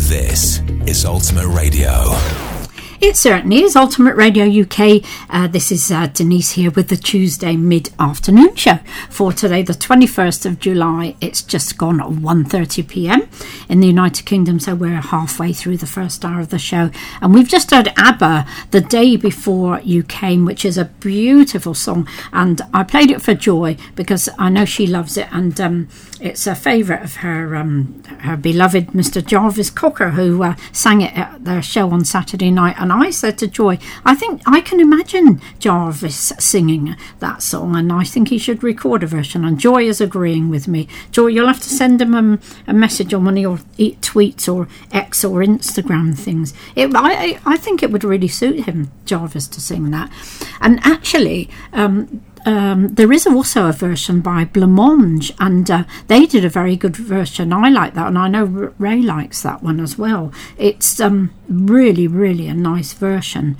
This is Ultimate Radio. It certainly is Ultimate Radio UK. This is Denise here with the Tuesday mid-afternoon show for today, the 21st of July. It's just gone at 1:30 p.m. in the United Kingdom, so we're halfway through the first hour of the show. And we've just heard ABBA, The Day Before You Came, which is a beautiful song. And I played it for Joy because I know she loves it, and it's a favourite of her beloved Mr. Jarvis Cocker, who sang it at their show on Saturday night. And I said to Joy, I think I can imagine Jarvis singing that song, and I think he should record a version. And Joy is agreeing with me. Joy, you'll have to send him a message on one of your tweets or X or Instagram things. I think it would really suit him, Jarvis, to sing that. And actually, there is also a version by Blancmange, and they did a very good version. I like that, and I know Ray likes that one as well. It's really, really a nice version,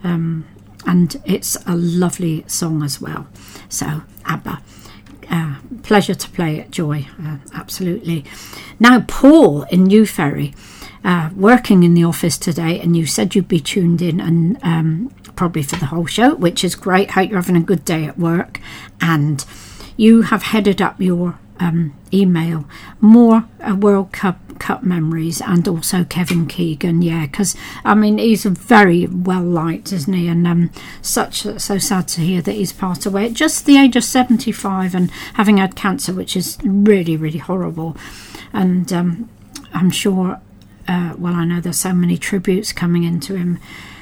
and it's a lovely song as well. So, ABBA. Pleasure to play it, Joy, absolutely. Now, Paul in New Ferry, working in the office today, and you said you'd be tuned in and probably for the whole show, which is great. Hope you're having a good day at work, and you have headed up your email more World Cup memories, and also Kevin Keegan, because I mean he's very well liked, isn't he? And so sad to hear that he's passed away at just the age of 75 and having had cancer, which is really, really horrible. And I'm sure I know there's so many tributes coming into him.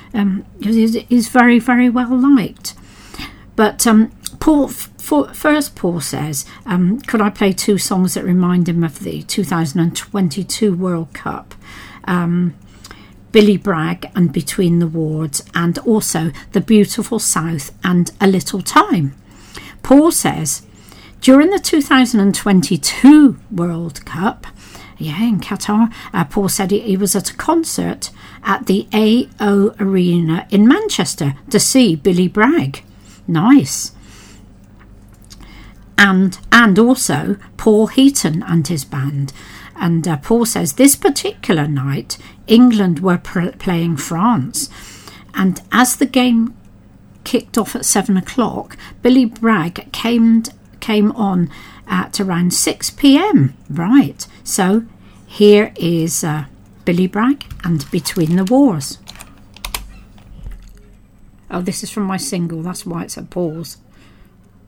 He's very, very well liked. But Paul says, could I play two songs that remind him of the 2022 World Cup? Billy Bragg and Between the Wards, and also The Beautiful South and A Little Time. Paul says, during the 2022 World Cup, in Qatar, Paul said he was at a concert at the AO Arena in Manchester to see Billy Bragg. Nice. And also Paul Heaton and his band. And Paul says this particular night England were playing France, and as the game kicked off at 7 o'clock, Billy Bragg came on at around 6 p.m. Right, so here is Billy Bragg and Between the Wars. Oh, this is from my single, that's why it's a pause.